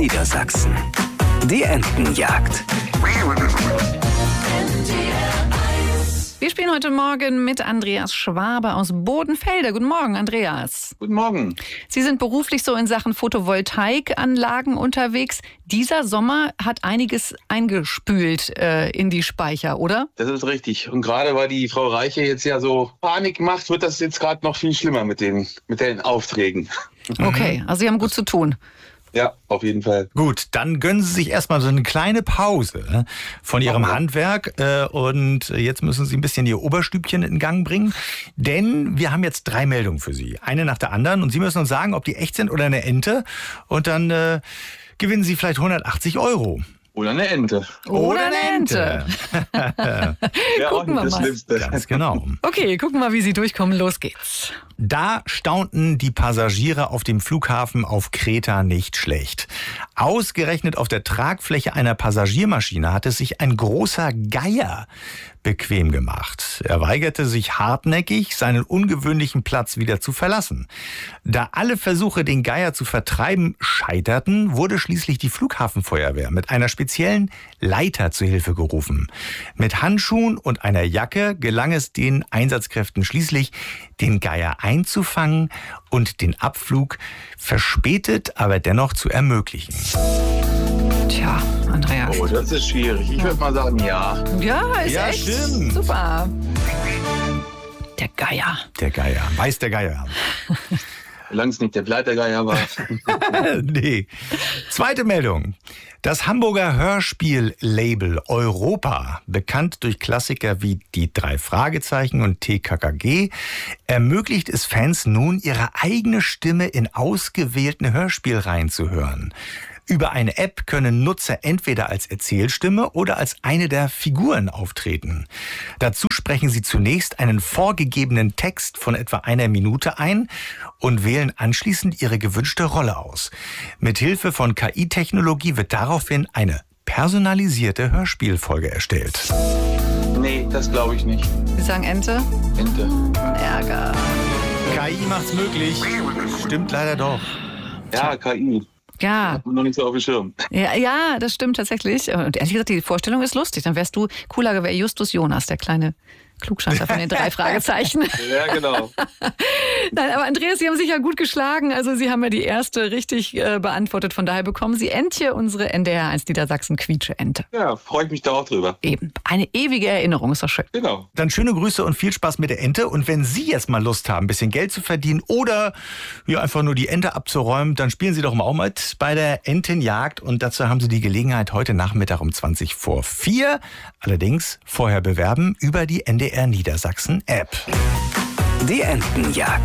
Niedersachsen. Die Entenjagd. Wir spielen heute Morgen mit Andreas Schwabe aus Bodenfelde. Guten Morgen, Andreas. Guten Morgen. Sie sind beruflich so in Sachen Photovoltaikanlagen unterwegs. Dieser Sommer hat einiges eingespült in die Speicher, oder? Das ist richtig. Und gerade weil die Frau Reiche jetzt ja so Panik macht, wird das jetzt gerade noch viel schlimmer mit den Aufträgen. Okay, also Sie haben gut zu tun. Ja, auf jeden Fall. Gut, dann gönnen Sie sich erstmal so eine kleine Pause von Ihrem Handwerk und jetzt müssen Sie ein bisschen Ihr Oberstübchen in Gang bringen, denn wir haben jetzt 3 Meldungen für Sie, eine nach der anderen und Sie müssen uns sagen, ob die echt sind oder eine Ente und dann gewinnen Sie vielleicht 180 €. Oder eine Ente. Oder eine Ente. Ja, auch Gucken nicht wir das mal. Schlimmste. Ganz genau. Okay, gucken wir mal, wie Sie durchkommen. Los geht's. Da staunten die Passagiere auf dem Flughafen auf Kreta nicht schlecht. Ausgerechnet auf der Tragfläche einer Passagiermaschine hatte sich ein großer Geier bequem gemacht. Er weigerte sich hartnäckig, seinen ungewöhnlichen Platz wieder zu verlassen. Da alle Versuche, den Geier zu vertreiben, scheiterten, wurde schließlich die Flughafenfeuerwehr mit einer speziellen Leiter zu Hilfe gerufen. Mit Handschuhen und einer Jacke gelang es den Einsatzkräften schließlich, den Geier einzufangen und den Abflug verspätet, aber dennoch zu ermöglichen. Tja, Andreas. Oh, das ist schwierig. Ich würde mal sagen, ja. Ja, ist Ja, echt stimmt. super. Der Geier. Der Geier, weiß der Geier. Solange es nicht der Pleitergeier war. Nee. Zweite Meldung. Das Hamburger Hörspiellabel Europa, bekannt durch Klassiker wie Die 3 Fragezeichen und TKKG, ermöglicht es Fans nun, ihre eigene Stimme in ausgewählten Hörspielreihen zu hören. Über eine App können Nutzer entweder als Erzählstimme oder als eine der Figuren auftreten. Dazu sprechen sie zunächst einen vorgegebenen Text von etwa 1 Minute ein und wählen anschließend ihre gewünschte Rolle aus. Mithilfe von KI-Technologie wird daraufhin eine personalisierte Hörspielfolge erstellt. Nee, das glaube ich nicht. Sie sagen Ente? Ente. Ärger. KI macht's möglich. Stimmt leider doch. Ja, KI. Ja. Hat man noch nicht so auf dem Schirm. Ja, das stimmt tatsächlich. Und ehrlich gesagt, die Vorstellung ist lustig. Dann wärst du cooler, wäre Justus Jonas, der kleine Klugscheißer von den 3 Fragezeichen. Ja, genau. Nein, aber Andreas, Sie haben sich ja gut geschlagen. Also Sie haben ja die erste richtig beantwortet. Von daher bekommen Sie Entje, unsere NDR1 Niedersachsen Quietsche-Ente. Ja, freue ich mich da auch drüber. Eben. Eine ewige Erinnerung, ist doch schön. Genau. Dann schöne Grüße und viel Spaß mit der Ente. Und wenn Sie jetzt mal Lust haben, ein bisschen Geld zu verdienen oder ja, einfach nur die Ente abzuräumen, dann spielen Sie doch mal auch mit bei der Entenjagd. Und dazu haben Sie die Gelegenheit heute Nachmittag um 4:20. Allerdings vorher bewerben über die NDR Niedersachsen App. Die Entenjagd.